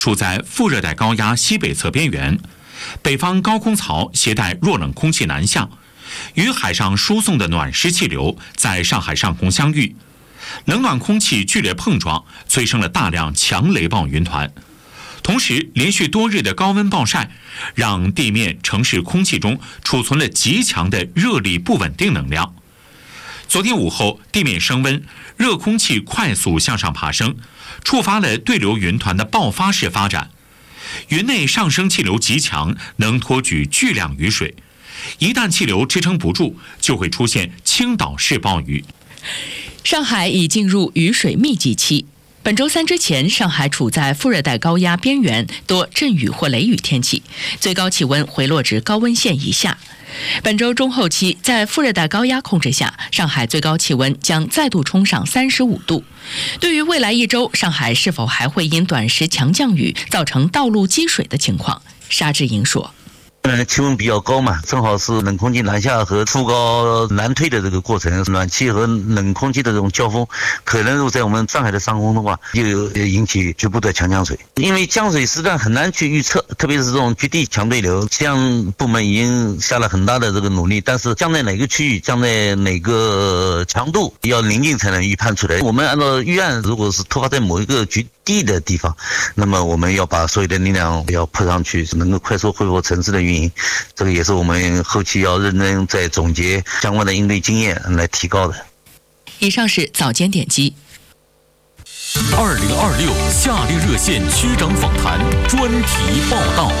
处在副热带高压西北侧边缘，北方高空槽携带弱冷空气南下，与海上输送的暖湿气流在上海上空相遇，冷暖空气剧烈碰撞，催生了大量强雷暴云团。同时，连续多日的高温暴晒，让地面城市空气中储存了极强的热力不稳定能量。昨天午后，地面升温，热空气快速向上爬升，触发了对流云团的爆发式发展。云内上升气流极强，能托举巨量雨水，一旦气流支撑不住，就会出现倾倒式暴雨。 上海已进入雨水密集期。本周三之前，上海处在副热带高压边缘，多阵雨或雷雨天气，最高气温回落至高温线以下。本周中后期，在副热带高压控制下，上海最高气温将再度冲上35度。对于未来一周，上海是否还会因短时强降雨造成道路积水的情况，沙志莹说。 气温比较高嘛，正好是冷空气南下和副高南退的这个过程，暖气和冷空气的这种交锋，可能如果在我们上海的上空的话，就引起局部的强降水。因为降水时段很难去预测，特别是这种局地强对流，气象部门已经下了很大的这个努力，但是降在哪个区域，降在哪个强度，要临近才能预判出来。我们按照预案，如果是突发在某一个局地的地方，那么我们要把所有的力量要扑上去，能够快速恢复城市的运营，这个也是我们后期要认真在总结相关的应对经验来提高的。 以上是早间点击。 2026夏令热线区长访谈专题报道。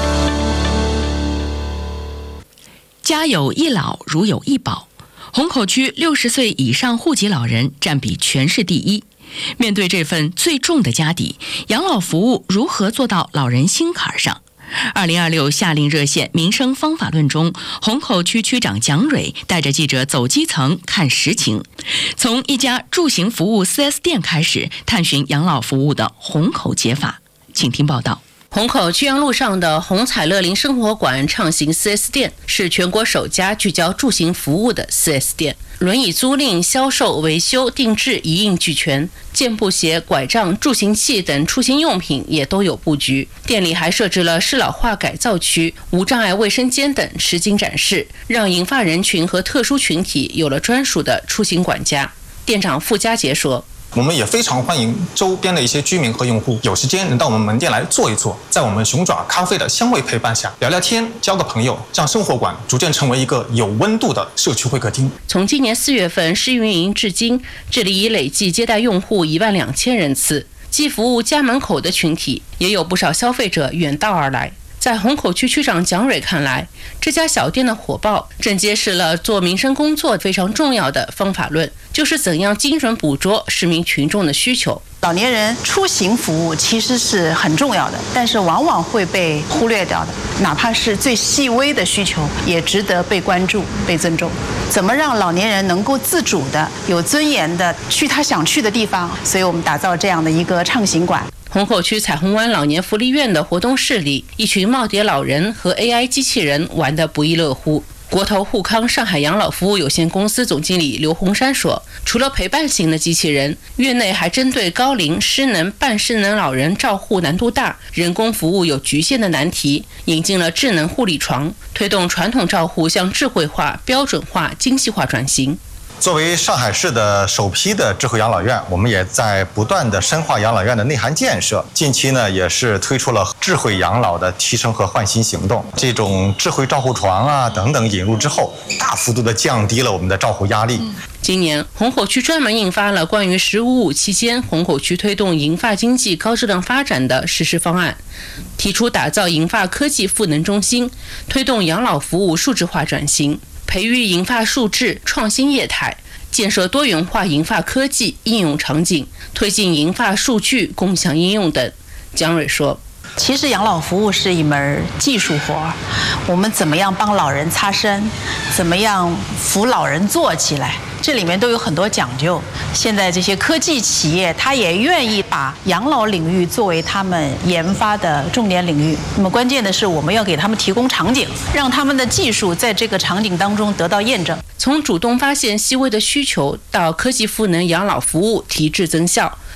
家有一老，如有一宝。虹口区60岁以上户籍老人占比全市第一。面对这份最重的家底，养老服务如何做到老人心坎上？2026夏令热线民生方法论中，虹口区区长蒋蕊带着记者走基层看实情，从一家住行服务 4S 店开始，探寻养老服务的虹口解法。请听报道。 虹口曲阳路上的虹彩乐龄生活馆畅行 4S 店是全国首家聚焦住行服务的 4S 店，轮椅租赁、销售、维修、定制一应俱全，健步鞋、拐杖、助行器等出行用品也都有布局。店里还设置了适老化改造区、无障碍卫生间等实景展示，让银发人群和特殊群体有了专属的出行管家。店长傅家杰说， 我们也非常欢迎周边的一些居民和用户有时间能到我们门店来坐一坐，在我们熊爪咖啡的香味陪伴下聊聊天，交个朋友，让生活馆逐渐成为一个有温度的社区会客厅。 从今年4月份试运营至今，这里已累计接待用户12000人次，既服务家门口的群体，也有不少消费者远道而来。在虹口区区长蒋蕊看来，这家小店的火爆正揭示了做民生工作非常重要的方法论，就是怎样精准捕捉市民群众的需求。 老年人出行服务其实是很重要的，但是往往会被忽略掉的，哪怕是最细微的需求也值得被关注、被尊重。怎么让老年人能够自主的、有尊严的去他想去的地方？所以我们打造这样的一个畅行馆。 虹口区彩虹湾老年福利院的活动室里，一群耄耋老人和 AI 机器人玩得不亦乐乎。国投互康上海养老服务有限公司总经理刘洪山说，除了陪伴型的机器人，院内还针对高龄、失能、半失能老人照护难度大、人工服务有局限的难题，引进了智能护理床，推动传统照护向智慧化、标准化、精细化转型。 作为上海市的首批的智慧养老院，我们也在不断的深化养老院的内涵建设。近期呢，也是推出了智慧养老的提升和换新行动。这种智慧照护床啊等等引入之后，大幅度的降低了我们的照护压力。 今年，虹口区专门印发了关于“15+5”期间虹口区推动银发经济高质量发展的实施方案，提出打造银发科技赋能中心，推动养老服务数字化转型，培育银发数智创新业态，建设多元化银发科技应用场景，推进银发数据共享应用等。蒋蕊说， 其实养老服务是一门技术活，我们怎么样帮老人擦身，怎么样扶老人坐起来，这里面都有很多讲究。现在这些科技企业，他也愿意把养老领域作为他们研发的重点领域。那么关键的是，我们要给他们提供场景，让他们的技术在这个场景当中得到验证。 从主动发现细微的需求到科技赋能养老服务提质增效，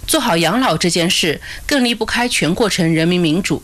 做好养老这件事，更离不开全过程人民民主。